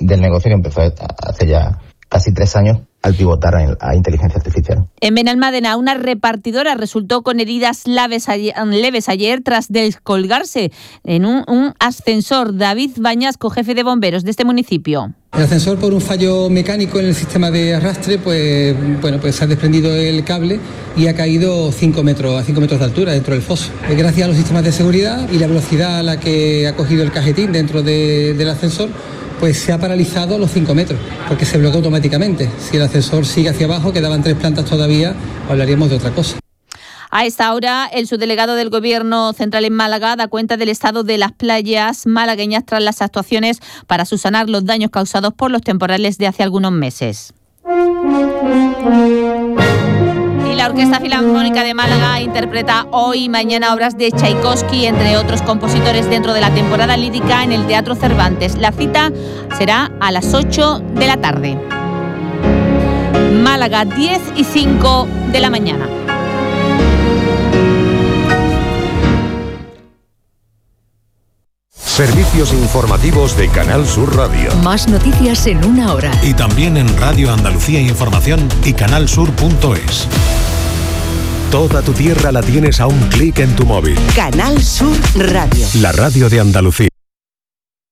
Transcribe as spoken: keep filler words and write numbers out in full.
del negocio que empezó hace ya casi tres años al pivotar a inteligencia artificial. En Benalmádena, una repartidora resultó con heridas leves ayer, leves ayer tras descolgarse en un, un ascensor. David Bañasco, jefe de bomberos de este municipio. El ascensor, por un fallo mecánico en el sistema de arrastre, pues bueno, pues se ha desprendido el cable y ha caído cinco metros a cinco metros de altura dentro del foso. Gracias a los sistemas de seguridad y la velocidad a la que ha cogido el cajetín dentro de, del ascensor, pues se ha paralizado los cinco metros, porque se bloquea automáticamente. Si el ascensor sigue hacia abajo, quedaban tres plantas todavía, hablaríamos de otra cosa. A esta hora, el subdelegado del Gobierno Central en Málaga da cuenta del estado de las playas malagueñas tras las actuaciones para subsanar los daños causados por los temporales de hace algunos meses. Y la Orquesta Filarmónica de Málaga interpreta hoy y mañana obras de Tchaikovsky, entre otros compositores, dentro de la temporada lírica en el Teatro Cervantes. La cita será a las ocho de la tarde. Málaga, diez y cinco de la mañana. Servicios informativos de Canal Sur Radio. Más noticias en una hora. Y también en Radio Andalucía Información y canalsur punto es. Toda tu tierra la tienes a un clic en tu móvil. Canal Sur Radio. La radio de Andalucía.